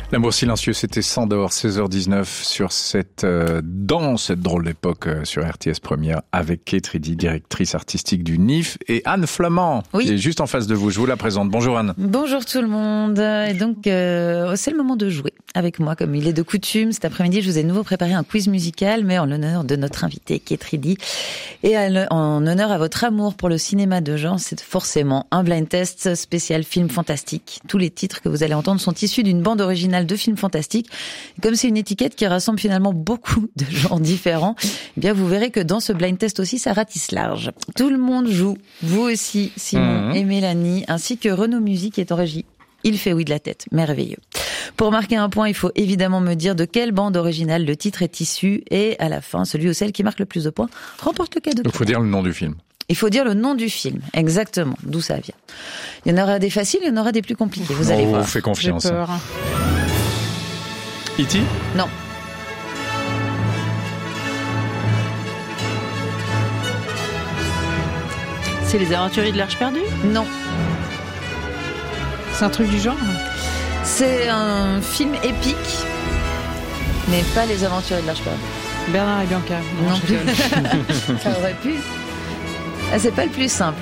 L'amour silencieux, c'était Sandor, 16h19 sur cette drôle d'époque sur RTS Première avec Kate Ridley, directrice artistique du NIF, et Anne Flamand, qui est juste en face de vous. Je vous la présente. Bonjour Anne. Bonjour tout le monde. Et donc, c'est le moment de jouer avec moi, comme il est de coutume. Cet après-midi, je vous ai de nouveau préparé un quiz musical, mais en l'honneur de notre invité, Kate Ridley. Et en honneur à votre amour pour le cinéma de genre, c'est forcément un blind test spécial film fantastique. Tous les titres que vous allez entendre sont issus d'une bande originale de films fantastiques. Et comme c'est une étiquette qui rassemble finalement beaucoup de genres différents, eh bien vous verrez que dans ce blind test aussi, ça ratisse large. Tout le monde joue, vous aussi, Simon et Mélanie, ainsi que Renaud Musique qui est en régie. Il fait oui de la tête, merveilleux. Pour marquer un point, il faut évidemment me dire de quelle bande originale le titre est issu, et à la fin, celui ou celle qui marque le plus de points remporte le cadeau. Il faut dire le nom du film. Il faut dire le nom du film, exactement, d'où ça vient. Il y en aura des faciles, il y en aura des plus compliqués, vous allez voir. On fait confiance. J'ai peur. E.T. Non. C'est les Aventuriers de l'Arche perdue ? Non. C'est un truc du genre ? C'est un film épique, mais pas les Aventuriers de l'Arche perdue. Bernard et Bianca. Non je plus. rigole. Ça aurait pu. Ah, c'est pas le plus simple.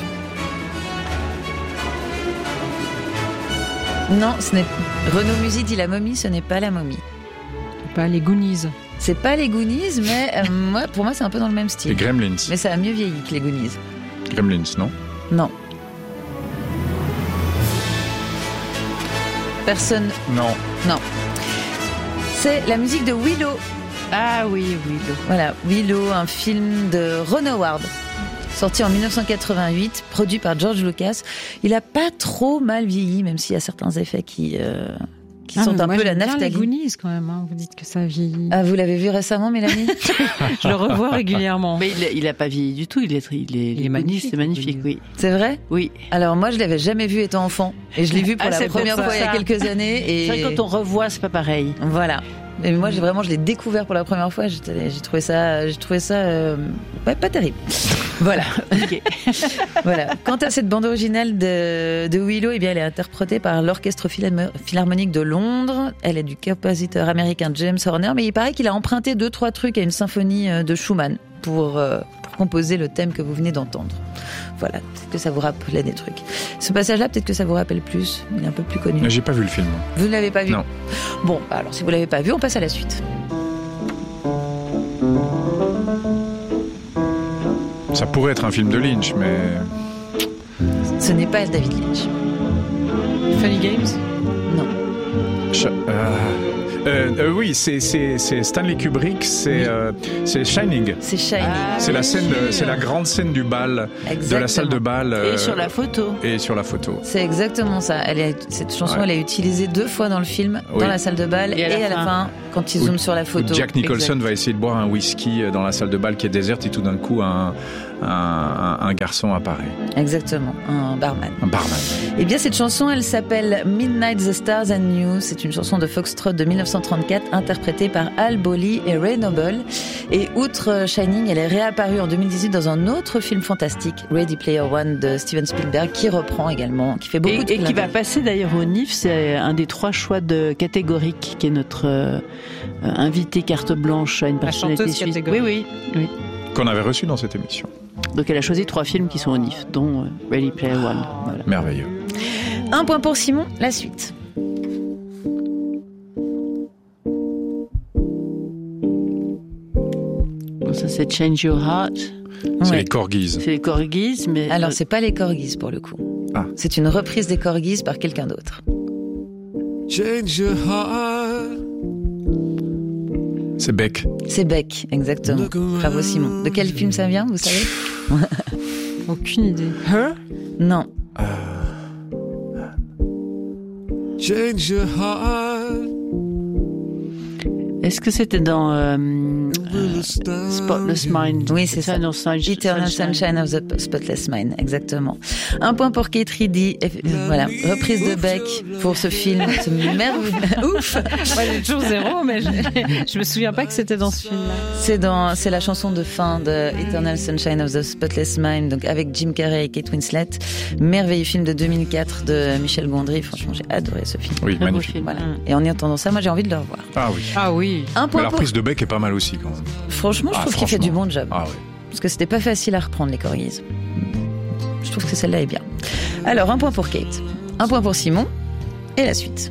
Non, ce n'est. Renaud Musique dit la momie, ce n'est pas la momie. Pas les Goonies. C'est pas les Goonies, mais pour moi, c'est un peu dans le même style. Les Gremlins. Mais ça a mieux vieilli que les Goonies. Gremlins, non ? Non. Personne. Non. Non. C'est la musique de Willow. Ah oui, Willow. Voilà, Willow, un film de Ron Howard, sorti en 1988, produit par George Lucas. Il a pas trop mal vieilli, même s'il y a certains effets qui sont un peu la naphtaline. Les Goonies quand même, hein. Vous dites que ça vieillit. Ah, vous l'avez vu récemment, Mélanie ? Je le revois régulièrement. Mais il a pas vieilli du tout. Il est magnifique. C'est magnifique, oui. C'est vrai ? Oui. Alors moi, je l'avais jamais vu étant enfant, et je l'ai vu pour la première fois il y a quelques années. Et c'est vrai, quand on revoit, c'est pas pareil. Voilà. Et moi, je l'ai découvert pour la première fois. J'ai trouvé ça, pas terrible. Voilà. Okay. Voilà. Quant à cette bande originale de Willow, eh bien, elle est interprétée par l'Orchestre Philharmonique de Londres. Elle est du compositeur américain James Horner, mais il paraît qu'il a emprunté 2-3 trucs à une symphonie de Schumann pour composer le thème que vous venez d'entendre. Voilà, peut-être que ça vous rappelait des trucs. Ce passage-là, peut-être que ça vous rappelle plus. Il est un peu plus connu. Mais j'ai pas vu le film. Vous ne l'avez pas vu ? Non. Bon, alors si vous l'avez pas vu, on passe à la suite. Ça pourrait être un film de Lynch, mais... Ce n'est pas David Lynch. Funny Games ? Non. Oui, c'est Stanley Kubrick, c'est Shining. C'est Shining. C'est la scène, c'est la grande scène du bal, Exactement. de la salle de bal. Et sur la photo. Et sur la photo. C'est exactement ça. Cette chanson, Ouais. elle est utilisée 2 fois dans le film, Oui. dans la salle de bal et à la fin, quand ils zooment sur la photo. Jack Nicholson Exact. va essayer de boire un whisky dans la salle de bal qui est déserte et tout d'un coup un garçon apparaît. Exactement, un barman. Un barman. Eh bien, cette chanson, elle s'appelle Midnight the Stars and You. C'est une chanson de Foxtrot de 1934, interprétée par Al Bowlly et Ray Noble. Et outre Shining, elle est réapparue en 2018 dans un autre film fantastique, Ready Player One de Steven Spielberg, qui reprend également, qui fait beaucoup de Et qui clins va d'œil. passer d'ailleurs au NIF. C'est un des 3 choix de Catégorique, qui est notre invité carte blanche à une personnalité chanteuse suisse. Catégorique. Oui. Qu'on avait reçu dans cette émission. Donc elle a choisi 3 films qui sont au NIF, dont Ready Player One. Voilà. Merveilleux. 1 point pour Simon, la suite. Bon, ça c'est Change Your Heart. C'est Ouais. les Corgis. C'est les Corgis, mais Alors, c'est pas les Corgis pour le coup. Ah. C'est une reprise des Corgis par quelqu'un d'autre. Change your heart. C'est Beck. C'est Beck, exactement. Bravo Simon. De quel film ça vient, vous savez ? Aucune idée. Her. Non. Change your heart. Est-ce que c'était dans Spotless Mind. Oui, c'est ça. Eternal Sunshine of the Spotless Mind, exactement. Un point pour Kate Reedy. Voilà, reprise de Beck pour ce film, ce merveilleux. Ouf. Moi, j'ai toujours 0, mais je me souviens pas que c'était dans ce film-là. C'est la chanson de fin de Eternal Sunshine of the Spotless Mind, donc avec Jim Carrey et Kate Winslet. Merveilleux film de 2004 de Michel Gondry. Franchement, j'ai adoré ce film. Oui, magnifique. Film. Voilà. Et en y entendant ça, moi, j'ai envie de le revoir. Ah oui. Ah oui. Un point Mais la pour... reprise de Beck est pas mal aussi quand même. Franchement, je trouve qu'il fait du bon job. Ah oui. Parce que c'était pas facile à reprendre, les Corgis. Je trouve que celle-là est bien. Alors, un point pour Kate, un point pour Simon, et la suite.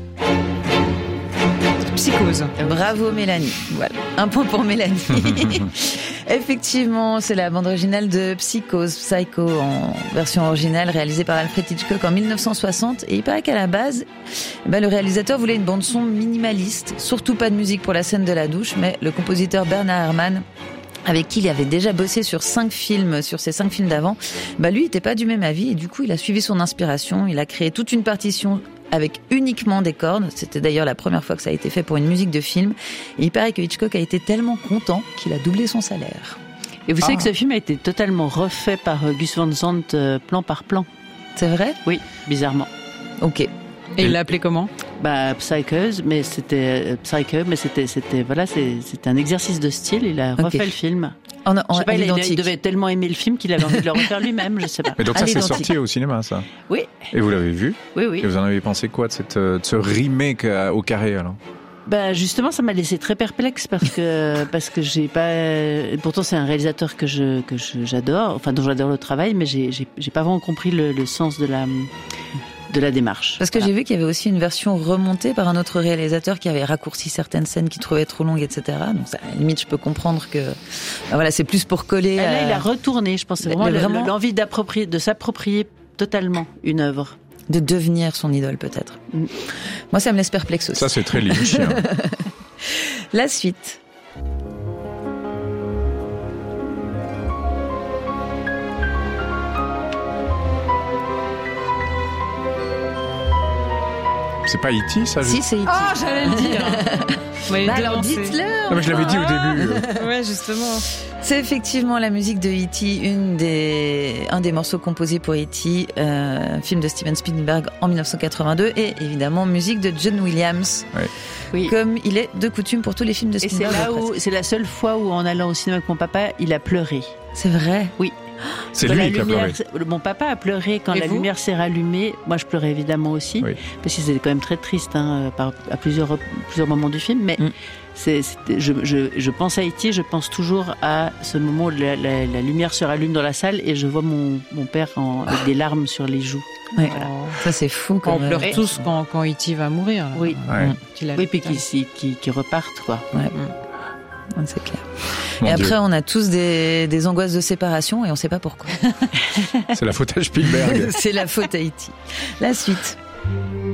Psychose. Bravo Mélanie. Voilà, un point pour Mélanie. Effectivement, c'est la bande originale de Psychose, Psycho en version originale, réalisée par Alfred Hitchcock en 1960. Et il paraît qu'à la base, le réalisateur voulait une bande son minimaliste, surtout pas de musique pour la scène de la douche, mais le compositeur Bernard Herrmann, avec qui il avait déjà bossé sur ses 5 films d'avant, lui, il était pas du même avis et du coup, il a suivi son inspiration, il a créé toute une partition avec uniquement des cordes. C'était d'ailleurs la première fois que ça a été fait pour une musique de film. Et il paraît que Hitchcock a été tellement content qu'il a doublé son salaire. Et vous savez que ce film a été totalement refait par Gus Van Sant plan par plan. C'est vrai ? Oui, bizarrement. Ok. Et il l'a appelé comment ? Psychose, mais c'était c'était un exercice de style. Il a refait le film. Je sais pas, il devait tellement aimer le film qu'il avait envie de le refaire lui-même, je sais pas. Mais donc ça, c'est sorti au cinéma, ça ? Oui. Et vous l'avez vu ? Oui. Et vous en avez pensé quoi de ce remake au carré, alors ? Justement, ça m'a laissé très perplexe parce que j'ai pas. Pourtant, c'est un réalisateur que j'adore, enfin dont j'adore le travail, mais j'ai pas vraiment compris le sens de la démarche. Parce que j'ai vu qu'il y avait aussi une version remontée par un autre réalisateur qui avait raccourci certaines scènes qu'il trouvait trop longues, etc. Donc, à la limite, je peux comprendre que, c'est plus pour coller. Là, il a retourné. Je pense que c'est vraiment l'envie de s'approprier totalement une œuvre. De devenir son idole, peut-être. Moi, ça me laisse perplexe aussi. Ça, c'est très lynchien. La suite. C'est pas E.T., ça ? Si, c'est E.T. Ah, j'allais le dire. Alors dites-le. Non, mais je l'avais dit au début. Ouais, justement. C'est effectivement la musique de E.T., un des morceaux composés pour E.T., film de Steven Spielberg en 1982, et évidemment musique de John Williams. Ouais. Oui. Comme il est de coutume pour tous les films de Spielberg. Et c'est la seule fois où, en allant au cinéma avec mon papa, il a pleuré. C'est vrai. Oui. C'est lui qui a pleuré. Mon papa a pleuré quand la lumière s'est rallumée. Moi, je pleurais évidemment aussi, parce que c'était quand même très triste à plusieurs moments du film. Mais je pense à E.T., je pense toujours à ce moment où la lumière se rallume dans la salle et je vois mon père avec des larmes sur les joues. Ouais. Voilà. Ça, c'est fou. On pleure tous quand E.T. va mourir. Là. Oui. Ouais. Oui, puis qui repartent, quoi. Ouais. C'est clair. Mon Dieu. Après, on a tous des angoisses de séparation et on ne sait pas pourquoi. C'est la faute à Spielberg. C'est la faute à E.T. La suite.